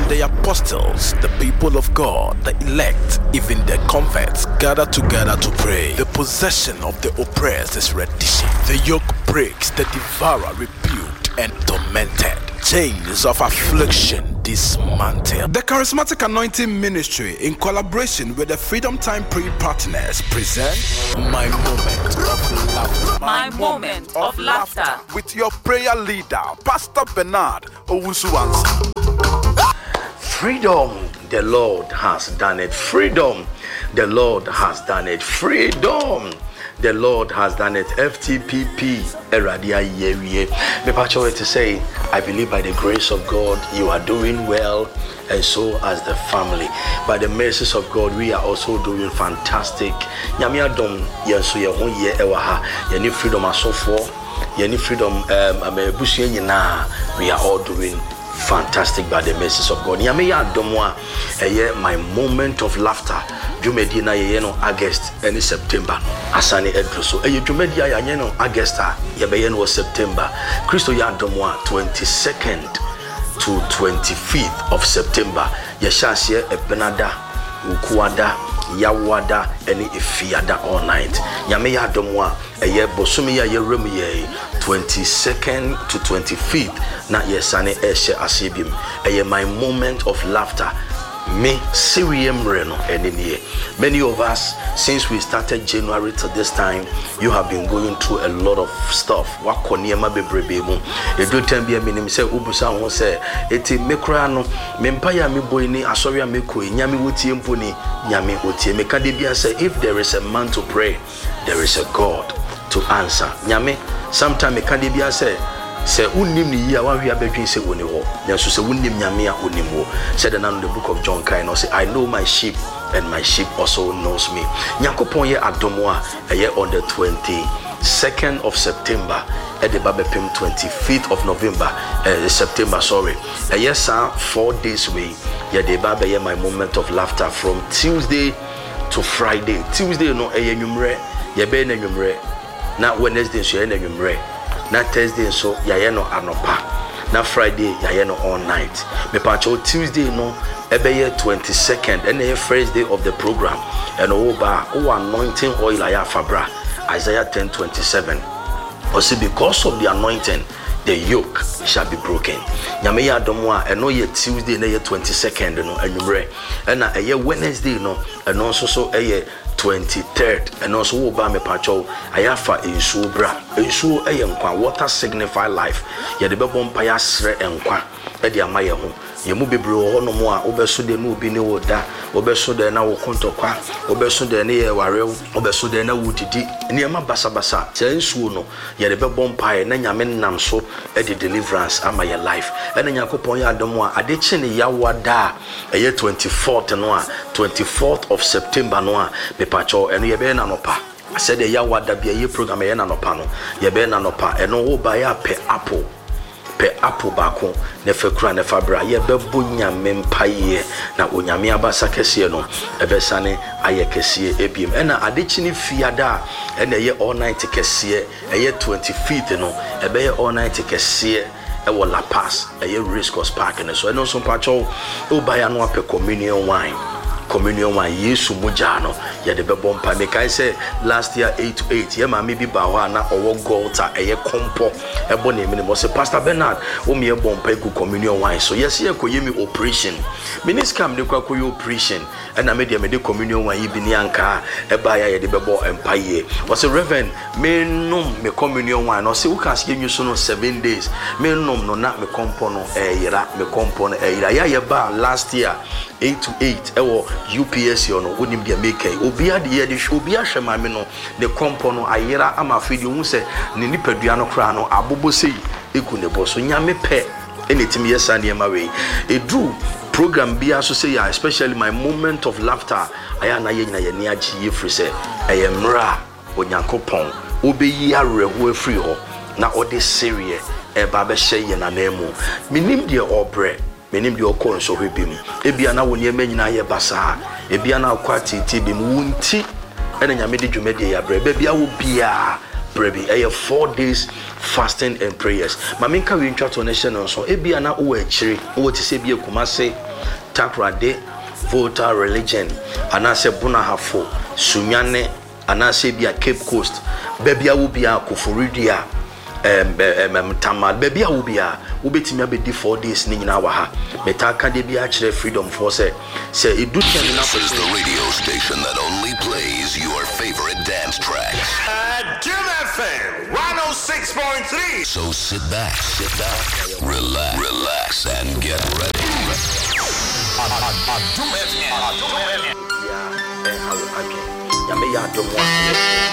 when the apostles, the people of God, the elect, even the converts gather together to pray, the possession of the oppressed is reddition. The yoke breaks, the devourer rebuked and tormented. Chains of affliction dismantled. The Charismatic Anointing Ministry, in collaboration with the Freedom Time Prayer Partners, present My Moment of Laughter. My Moment of Laughter. With your prayer leader, Pastor Bernard Owusu-Ansah. Freedom, the Lord has done it. Freedom, the Lord has done it. Freedom, the Lord has done it. FTPP, Eradia Yewie. Me pacho to say, I believe by the grace of God, you are doing well, and so as the family. By the mercies of God, we are also doing fantastic. Nyame adom yenso ye ho ye ewa ha. Ye ni freedom asofo, ye ni freedom amebusu nyina. We are all doing fantastic by the mercies of God. Nyame ya domwa my moment of laughter. Jumedi na ye no August and September. Asani edruso. Jumedi ya ye no August ye be no September. Christo ya domwa 22nd to 25th of September. Ye shasye ebenada ukuada yawada eni ifiada all night. Nyame ya domwa bosumi ya remu ye 22nd to 25th na yesane eshe asibim my moment of laughter. Me Sirium Reno and many of us, since we started January to this time, you have been going through a lot of stuff. Wakoniema bebrebe. You do tell me a minimum say Ubusa won't say eti mekrano mempaya mi boyni asoria meko nyami wuti emponi nyami wuti mekadebia say if there is a man to pray, there is a God to answer. Nyame sometime mekadebia say unim ni ya wa hwia bedwin se woni ho nso se unim nyame a onim ho said in the book of John kind or say I know my sheep and my sheep also knows me. Nyakopon ye adomo a on the 22nd of September at the Babepim 25th of November September sorry yes sir 4 days away ye the Baba ye my moment of laughter from Tuesday to Friday. Tuesday no enyumre ye be na enyumre na Wednesday so ye na enyumre na Thursday so yaye no anopa na Friday yaye no all night me pacho Tuesday no ebeye 22nd and the first day of the program and oba anointing oil aya fabra Isaiah 10:27 also because of the anointing the yoke shall be broken. Nyame ya domwa eno ye Tuesday na ye 22nd no anwumre na eye Wednesday no eno so eye 23rd and also wo ba me pacho ayafa ensuo bra ensuo nkwa water signify life ye de bebo mpa ya sre nkwa e de amaye ho ye mu bebre ho no mo a obeso de no obi ne woda obeso de na wo kontokwa obeso de ne ye warew obeso de na wudidi ne ma basa se ensuo no ye de bebo mpa ye na nyame nam so e de deliverance ama ye life e na yakopon ya adomo a ade chi ne ya wada e ye 24th no a 24th of September no a pacho eno ye be na nopa I said the yawada be ye program ye na nopa no ye be na nopa eno wo ba ya pe apple bako ne fekura ne fabra ye be bonya mempaye na onyame abasa kese no ebesane aye kese ebiem ena adechi ne fiada ena ye all night kese ye 25th no ebe ye all night kese ewo La Paz ye Race Course Park ne so eno so pacho o ba ya no ape communion wine Yesu mujano ya de bebo mpa me kai say last year 8-8 ye ma me bi ba ho na owo golta eye kompo ebo na emi mo say Pastor Bernard o me ebo mpa ku communion wine so yes ye ko yemi operation miniscam de kwa operation na me de communion wine bi ni anka e ba ya ye de bebo mpa ye o say Reverend me nom me communion wine no say u kan say nyu so no 7 days me nom no na me kompo no yira me kompo no yira ya ye ba last year 8-8 ewo UPS no wonim dia make obi ade ye de obi ahwema me no ne kompo no ayira ama fidi hu se ne nipadua no kra no abobo sei eku ne boso nyame pe enetimi yesa ne ma we edu program bia so say especially my moment of laughter aya na ye nyina ye ne agi ye free se eyemra onyankopon obeyi areho afri ho na ode serie e ba be hye ye na nemu minim de obre menim de okon so hwebim ebia na woni emanyina ye basa ebia na akwati tibim wunti ene nyame de dwumade ya bre bia wo bia brebi 4 days fasting and prayers. Maminka we intro to nation so ebi ana o echiri o ti se bi Kumase Takrade Volta Religion anase Bunahafo Sunyane anase bi Cape Coast bebia wo bia Koforidia Tamal bebia wo bia wo betimi abedi 4 days ni nyina wa ha metaka de bia kire Freedom Force say edu ten na. This is the radio station that only plays your favorite dance tracks. Jim FM 106.3. So sit back, relax, and get ready. Yeah,